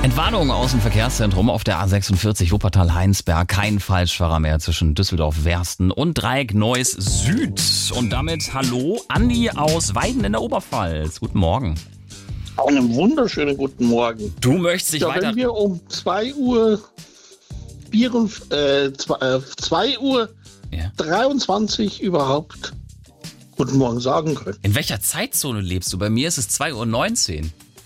Entwarnung aus dem Verkehrszentrum auf der A46 Wuppertal-Heinsberg. Kein Falschfahrer mehr zwischen Düsseldorf-Wersten und Dreieck Neuss Süd. Und damit hallo, Andi aus Weiden in der Oberpfalz. Guten Morgen. Einen wunderschönen guten Morgen. Du möchtest dich weiter... Wenn wir um 2 Uhr 23 überhaupt guten Morgen sagen können. In welcher Zeitzone lebst du? Bei mir ist es 2:19 Uhr.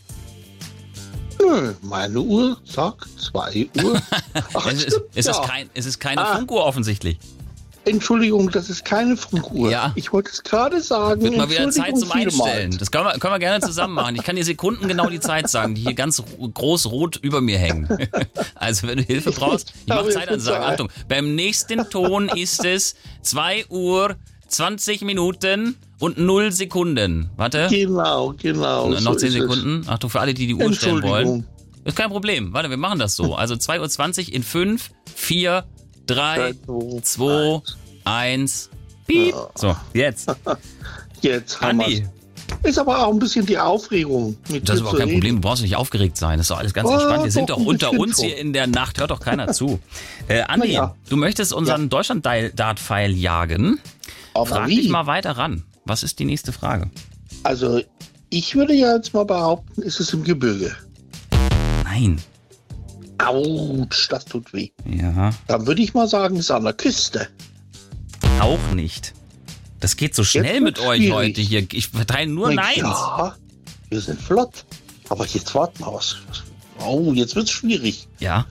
Nö, meine Uhr sagt 2 Uhr. Ach, es ist keine Funkuhr offensichtlich. Entschuldigung, das ist keine Funkuhr. Ja. Ich wollte es gerade sagen. Wird mal wieder Zeit zum Einstellen. Das können wir gerne zusammen machen. Ich kann dir sekundengenau die Zeit sagen, die hier ganz groß rot über mir hängen. Also wenn du Hilfe brauchst, ich mache Zeitansagen. Achtung, beim nächsten Ton ist es 2 Uhr 20 Minuten und 0 Sekunden. Warte. Genau. Noch 10 Sekunden. Achtung, für alle, die die Uhr stellen wollen. Ist kein Problem. Warte, wir machen das so. Also 2:20 Uhr in 5, 4, 3, 2, 1, piep. So, jetzt. Jetzt haben wir. Ist aber auch ein bisschen die Aufregung. Das ist überhaupt kein Problem. Du brauchst nicht aufgeregt sein. Das ist doch alles ganz entspannt. Wir sind doch unter uns hier in der Nacht. Hört doch keiner zu. Andi, du möchtest unseren Deutschland-Dart-Pfeil jagen. Aber frag dich mal weiter ran. Was ist die nächste Frage? Also, ich würde ja jetzt mal behaupten, ist es im Gebirge? Nein. Autsch, das tut weh. Ja. Dann würde ich mal sagen, es ist an der Küste. Auch nicht. Das geht so schnell mit euch heute hier. Ich verteile nur Neins. Ja, wir sind flott. Aber jetzt warten wir was. Oh, jetzt wird's schwierig. Ja.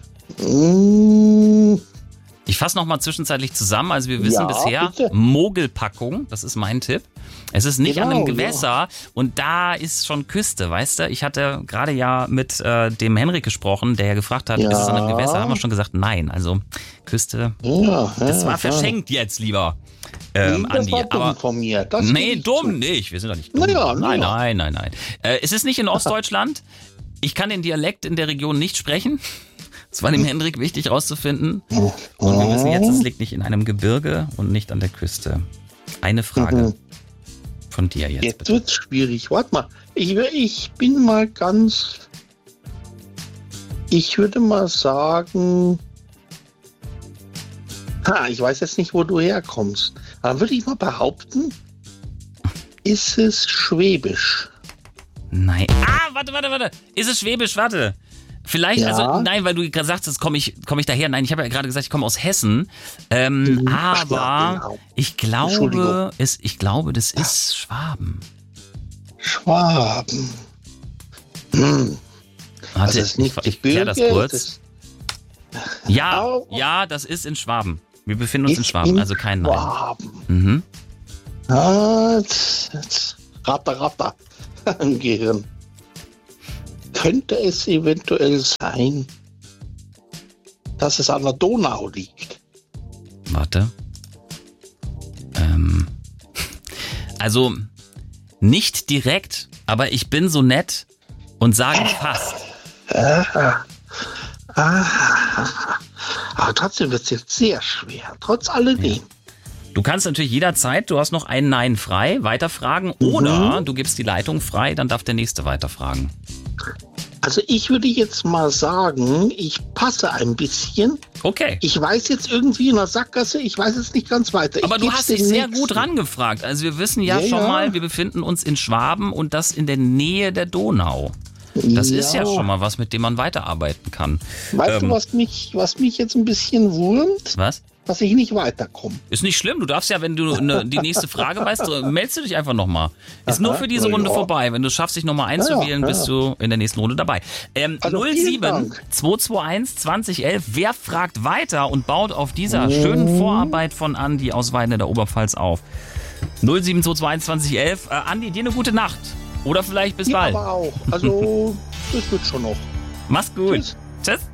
Ich fasse nochmal zwischenzeitlich zusammen. Also wir wissen bisher, bitte. Mogelpackung, das ist mein Tipp. Es ist nicht an einem Gewässer und da ist schon Küste, weißt du? Ich hatte gerade ja mit dem Henrik gesprochen, der ja gefragt hat, ist es an einem Gewässer? Haben wir schon gesagt, nein. Also Küste, das war verschenkt jetzt, lieber das Andi. war dumm von mir. Das dumm nicht. Wir sind doch nicht dumm. Nein. Es ist nicht in Ostdeutschland. Ich kann den Dialekt in der Region nicht sprechen. Es war dem Hendrik wichtig rauszufinden. Und wir wissen jetzt, es liegt nicht in einem Gebirge und nicht an der Küste. Eine Frage von dir jetzt. Jetzt wird es schwierig. Warte mal. Ich bin mal ganz... Ich würde mal sagen... ich weiß jetzt nicht, wo du herkommst. Aber würde ich mal behaupten, ist es Schwäbisch? Nein. Warte. Ist es Schwäbisch? Warte. Vielleicht, nein, weil du gerade sagst, komme ich daher. Nein, ich habe ja gerade gesagt, ich komme aus Hessen. Aber ich glaube, das ist Schwaben. Schwaben. Warte, das ist nicht ich kläre das kurz. Ja, das ist in Schwaben. Wir befinden uns in Schwaben, also kein Nein. Schwaben. Jetzt Ratter im Gehirn. Könnte es eventuell sein, dass es an der Donau liegt? Warte. Also nicht direkt, aber ich bin so nett und sage fast. Aber trotzdem wird es jetzt sehr schwer, trotz alledem. Ja. Du kannst natürlich jederzeit, du hast noch ein Nein frei, weiterfragen oder du gibst die Leitung frei, dann darf der Nächste weiterfragen. Also ich würde jetzt mal sagen, ich passe ein bisschen. Okay. Ich weiß jetzt irgendwie in der Sackgasse, ich weiß jetzt nicht ganz weiter. Aber du hast dich sehr gut rangefragt. Also wir wissen ja schon mal, wir befinden uns in Schwaben und das in der Nähe der Donau. Das ist ja schon mal was, mit dem man weiterarbeiten kann. Weißt du, was mich jetzt ein bisschen wurmt? Was? Dass ich nicht weiterkomme. Ist nicht schlimm, du darfst ja, wenn du die nächste Frage weißt, meldest du dich einfach nochmal. Ist nur für diese Runde vorbei. Wenn du es schaffst, dich nochmal einzuwählen, bist du in der nächsten Runde dabei. 07 221 2011, wer fragt weiter und baut auf dieser schönen Vorarbeit von Andi aus Weiden in der Oberpfalz auf? 07 221 2011. Andi, dir eine gute Nacht. Oder vielleicht bis bald. Aber auch. Also, das wird schon noch. Mach's gut. Tschüss.